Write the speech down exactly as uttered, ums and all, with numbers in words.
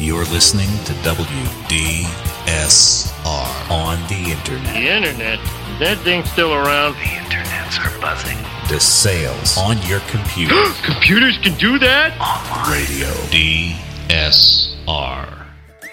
You're listening to W D S R on the internet. The internet? Is that thing still around? The internets are buzzing. To sales on your computer. Computers can do that? Online radio. D S R.